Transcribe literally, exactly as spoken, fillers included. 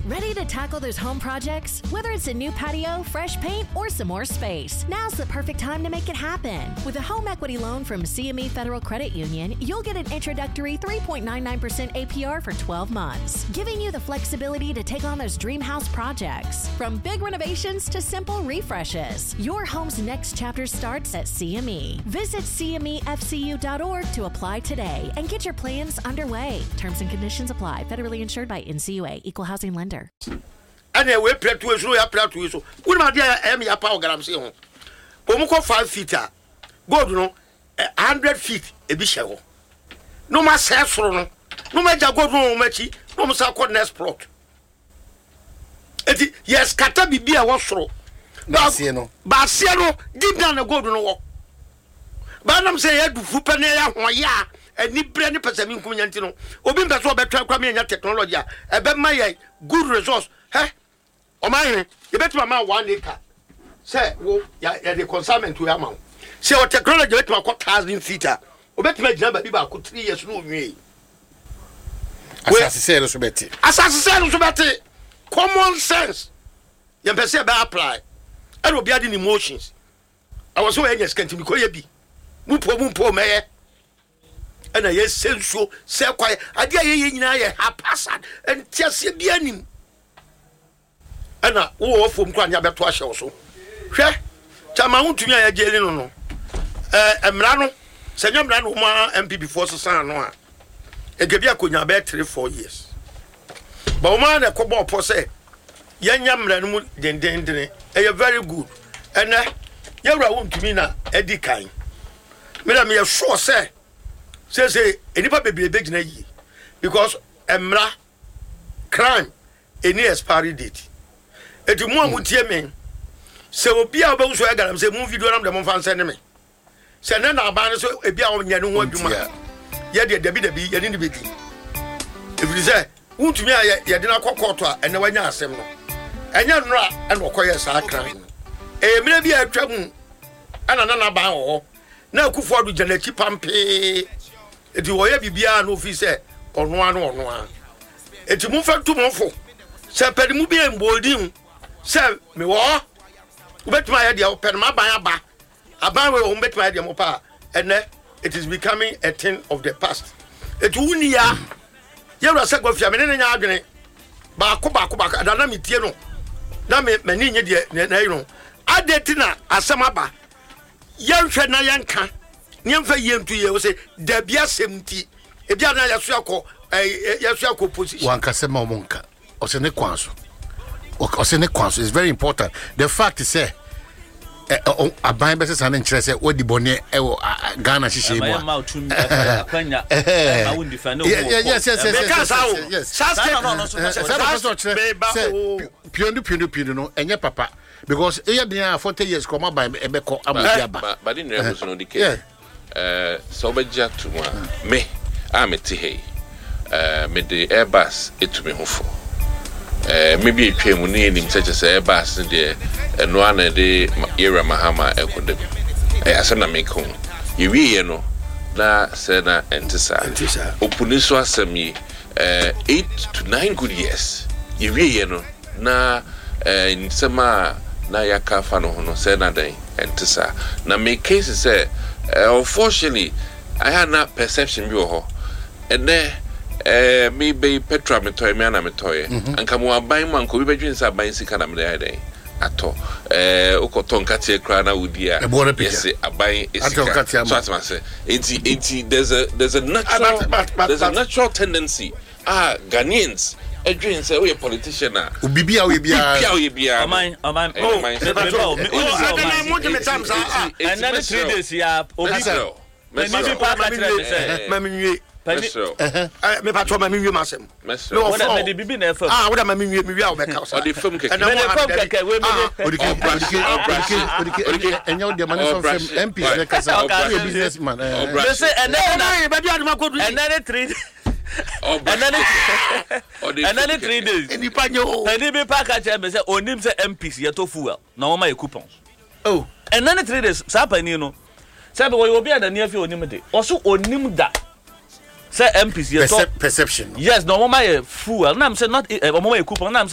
Ready to tackle those home projects? Whether it's a new patio, fresh paint, or some more space, now's the perfect time to make it happen. With a home equity loan from C M E Federal Credit Union, you'll get an introductory three point nine nine percent A P R for twelve months, giving you the flexibility to take on those dream house projects. From big renovations to simple refreshes, your home's next chapter starts at C M E. Visit C M E F C U dot org to apply today and get your plans underway. Terms and conditions apply. Federally insured by N C U A, Equal Housing Lender. Anyway, we play to so ya play to so. We ma dia em ya pa ogram se ho. Omuko five feet a. Gold no one hundred feet e bi hye ho. No ma se soro no. No ma ja gold no ma chi. No ma sa ko next plot. Eti yes kata bibia wo soro. Ba se no. Ba se no deep down the gold no wo. Ba nam say ya dufu pe ne ya ho ya. Any brand person in community no. Obi mpeso obetwa kwa me nya technology a ebe ma ye good resource. He o ma yin e betima ma one acre. Say wo ya the consignment to amount. Say o technology betima kwa one thousand feet a obetima gina ba bi ba ko three years no nwie. Asase say no so beti. Asase say no so beti. Common sense. Ye pese be apply. E no bia the emotions. I was so enya skanti mi ko ye bi. Mu po mu po meye. And I sensual, say quiet. I dear ye na haphazard and tiasie bi anim. And na wo from kwan ya beto ahye so. Hwe, chama huntumi ya jeli no no. Eh emra no, se nyamra no ma M P before so san no a. E gebi akonya be three four years. Ba o ma na kobo opo say ye nyamra no mu dendendene. E very good. And na ye wura huntumi na edi kan. Me na me sure say say say enipa bebrebe gina yi because emra crime any expiry date eti mu amutie men se obi a obewu so agaram say mu video nam dem fan send me se na na ban so ebi a onya ne ho adwuma ye de dabi dabi ye ne bedi if you say untumi a ye de na kokoto a ene wanya asem no enya nra ene okoye sa crime e emre bi atwa mu ana na na ban ho na akufo adu janachi pampe eti woye bibia no fi se ono ano ono a eti mu fa tu mo fo se pedi mu bi emboldin se me wo ubetuma ya dia open ma ban aba aban we o betuma ya dia mo pa ene it is becoming a thing of the past eti unia ye wura se gofia me ne nya adwene ba ko ba ko ba da na metie no na me mani nye de na yi no adeti na asema ba ye hwe na ye nka nyemfa yentu ye wo se da bia semti e bia na ya so akọ ya so akọ position wan kase ma omonka o se ne kwanso o se ne kwanso is very important. The fact is say aban be se san nkyere se wodi bone e Ghana hihye mu akwanya ma wundi fa no yes yes yes yes yes sas no no no so say piondu piondu piondu no enye papa because e ya dia forty years come by ebeko amofia ba but in reverse no dike eh so beja to me amete hey eh me the Airbus etumi hofo eh maybe etwemu ne nim such as Airbus de eno ana de era mahama ekodem eh asem na make home yewie no na se na entisa opuni so asem yi eh eight to nine good years yewie no na eh nsema na yakafa no hono se na den entisa na make case say Uh, unfortunately, I had not perception bi ho. And then, eh, me be Petra me toy me na me toy. And come one buy man ko bi bedwin sa buy sika na me dey dey. Ato. Eh, ukoton katie kra na udia. Yes, abuy sika. So as I say, enti enti there's a there's a natural there's a natural tendency. Ah, Ghanaians edwin say we a politician ah ubibia we bia bia we bia aman aman oh me and then three days ya obi me bi pa ka tire say ma menwie me pa to ma menwie masem no what me bibi na fam ah what ma menwie me wia obeka o de fam keke me de fam keke we me odike odike odike odike enyo de man from M P na kasa o businessman me say and then ba bia de makodu and then three Oh, and then it, and then three days. And you panyo. And he be pack at him say onim say M Ps ye to fuel. Na o ma e coupons. Oh. And then three days sa pa ni no. Say be we obi ada near fi onim de. Oso onim da. Say M Ps ye to perception. Yes, no o ma e fuel. Na am say not o ma e coupon. Na am